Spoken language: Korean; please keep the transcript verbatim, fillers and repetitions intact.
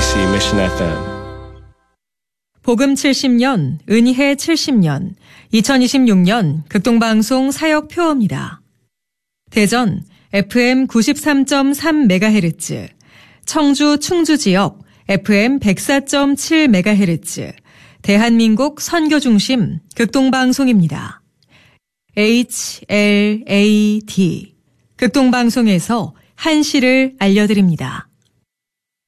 케이비씨 Mission 에프엠. 복음 칠십 년, 은희해 칠십 년, 이천이십육 년 극동방송 사역표어입니다. 대전 에프엠 구십삼 점 삼 메가헤르츠, 청주 충주지역 에프엠 백사 점 칠 메가헤르츠, 대한민국 선교중심 극동방송입니다. 에이치 엘 에이 디, 극동방송에서 한시를 알려드립니다.